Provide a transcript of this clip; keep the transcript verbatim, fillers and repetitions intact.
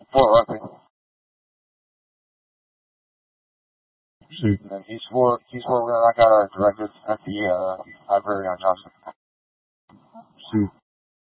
Fort Rugby. Shoot. And then he swore he swore we're gonna knock out our directives at the uh, library on Johnson. Shoot.